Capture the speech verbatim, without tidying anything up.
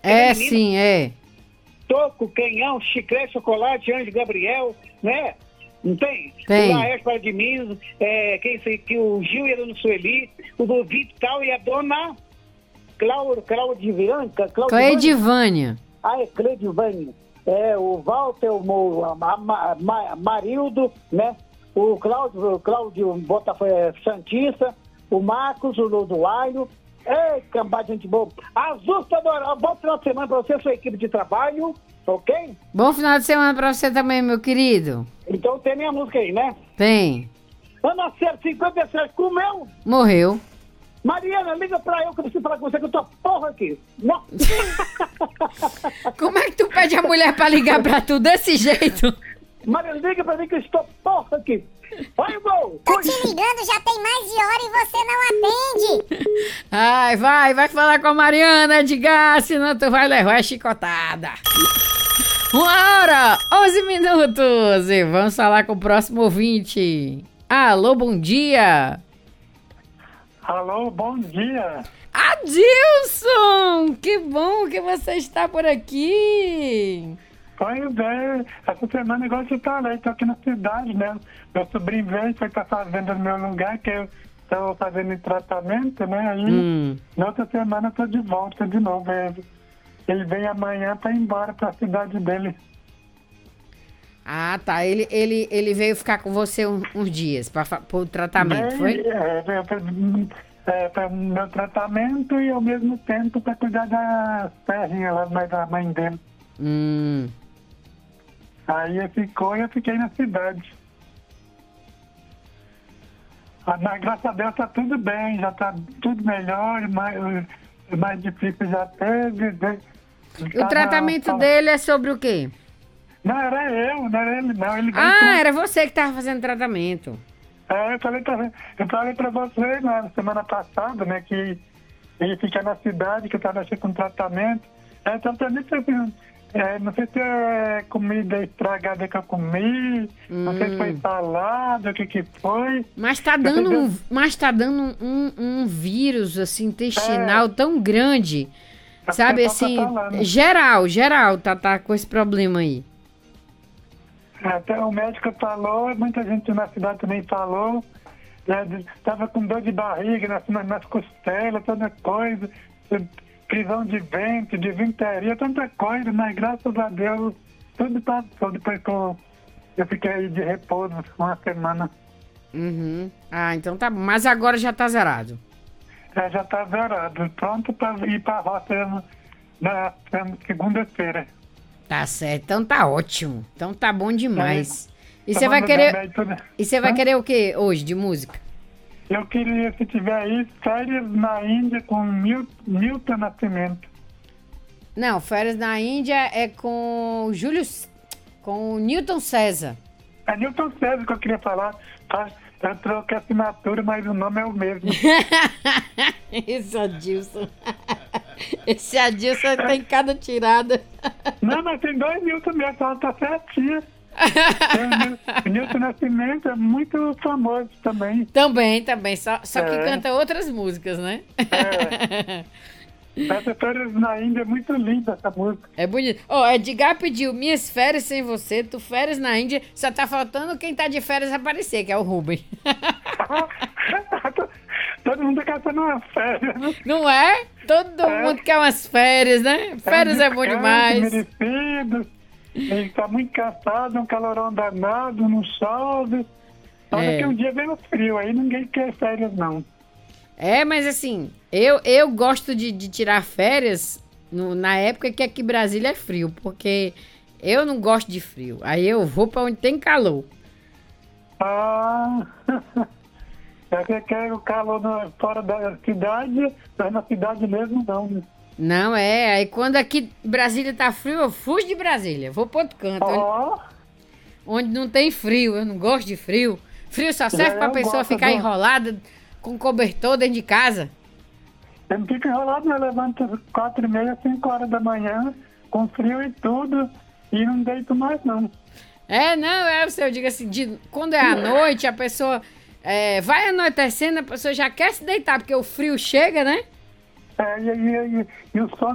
É, menino. sim, é. Toco, Canhão, Chiclete, Chocolate, Anjo Gabriel, né? Não tem? Tem. O Laércio para de Miso, é, quem sei que o Gil e a Dona Sueli, o do Vital e a Dona Cláudia, Cláudia Vianca, Cleidivânia. Ah, é Cleidivânia. É, o Walter, o Mo- a, Ma- Ma- Marildo, né? O Cláudio, o Cláudio Botafogo Santista, o Marcos, o Loduário. Ei, cambada de gente boa. Azul, Fedora, bom final de semana para você e sua equipe de trabalho, ok? Bom final de semana pra você também, meu querido. Então tem minha música aí, né? Tem. Ana Cera, cinquenta e sete, comeu? Morreu. Mariana, liga pra eu que eu preciso falar com você que eu tô porra aqui. Não. Como é que tu pede a mulher pra ligar pra tu desse jeito? Mariana, liga pra mim que eu estou porra aqui. Vai, gol! Tô te ligando, já tem mais de hora e você não atende. Ai, vai, vai falar com a Mariana, Edgar, senão tu vai levar a chicotada. Uma hora, onze minutos e vamos falar com o próximo ouvinte. Alô, bom dia. Alô, bom dia. Adilson, que bom que você está por aqui. Pois é, essa semana igual você falou, estou aqui na cidade, né? Meu sobrinho veio, foi pra fazenda no meu lugar, que eu estou fazendo tratamento, né? Aí, Hum. na outra semana eu tô de volta de novo. Ele, ele vem amanhã para ir embora para a cidade dele. Ah, tá. Ele, ele, ele veio ficar com você um- uns dias para o tratamento, Bem, foi? É, é, pra- é, para meu tratamento e ao mesmo tempo para cuidar da perrinha lá mais da mãe dele. Hum. Aí ele ficou e eu fiquei na cidade. Ah, mas graças a Deus tá tudo bem, já tá tudo melhor, mais, mais difícil já teve. de- O tava- tratamento tava- dele é sobre o quê? Não, era eu, não era ele não. Ele veio Ah, com- era você que tava fazendo tratamento. É, eu falei pra, eu falei pra você na semana passada, né, que ele fica na cidade, que eu tava com tratamento. É, tratamento, assim, é, não sei se é comida estragada que eu comi, não sei se foi Hum. salada, o que que foi. Mas tá Eu dando sei um, mas tá dando um, um vírus assim intestinal É. tão grande. É o Sabe que o pessoal assim, tá falando. geral, geral tá, tá com esse problema aí. Até o médico falou, muita gente na cidade também falou, né, tava com dor de barriga nas, nas, nas costelas, toda coisa, prisão de ventre, de vinteria, tanta coisa, mas graças a Deus tudo passou depois que eu, eu fiquei de repouso uma semana. Uhum. Ah, então tá bom. Mas agora já tá zerado. É, já tá zerado, pronto para ir para a roça na, na segunda-feira. Tá certo, então tá ótimo. Então tá bom demais. E você Tomando vai querer. remédio, tudo. E você vai Hã? querer o que hoje de música? Eu queria, se tiver aí, férias na Índia com Mil, Milton Nascimento. Não, Férias na Índia é com o Júlio. Com o Newton César. É Newton César que eu queria falar. Tá? Eu troquei a assinatura, mas o nome é o mesmo. Esse Adilson. Esse Adilson tem cada tirada. Não, mas tem dois Newton mesmo, ela tá certinha. O Newton Nascimento é muito famoso também. Também, também. Só, só que É. canta outras músicas, né? É. Essa Férias na Índia é muito linda, essa música. É bonito. Ó, Edgar pediu minhas férias sem você, tu férias na Índia, só tá faltando quem tá de férias aparecer, que é o Rubem. Todo mundo tá caçando uma férias. Né? Não é? Todo É. mundo quer umas férias, né? Férias é bom descanso demais. merecido. Ele tá muito cansado, um calorão danado, não chove. Só É. que um dia vem o frio, aí ninguém quer férias, não. É, mas assim, eu, eu gosto de, de tirar férias no- na época que aqui em Brasília é frio, porque eu não gosto de frio. Aí eu vou pra onde tem calor. Ah, você quer o calor no- fora da cidade, mas na cidade mesmo não. Né? Não, é. Aí quando aqui em Brasília tá frio, eu fujo de Brasília. Vou pra outro canto, onde, Ó, onde não tem frio. Eu não gosto de frio. Frio só serve É, pra eu pessoa gosto, ficar eu- enrolada com cobertor dentro de casa. eu não fico enrolado, eu levanto às quatro e meia, cinco horas da manhã, com frio e tudo, e não deito mais não. É, não, é, eu digo assim, de, quando é à noite, a pessoa é, vai anoitecendo, a pessoa já quer se deitar, porque o frio chega, né? É, e, e, e, e o sono